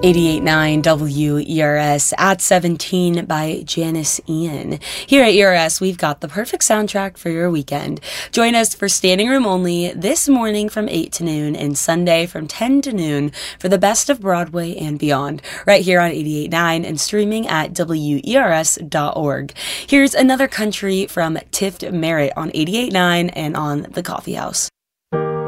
88.9 WERS at 17 by Janice Ian. Here at ERS, we've got the perfect soundtrack for your weekend. Join us for standing room only this morning from 8 to noon and Sunday from 10 to noon for the best of Broadway and beyond, right here on 88.9 and streaming at WERS.org. Here's Another Country from Tift Merritt on 88.9 and on The Coffee House.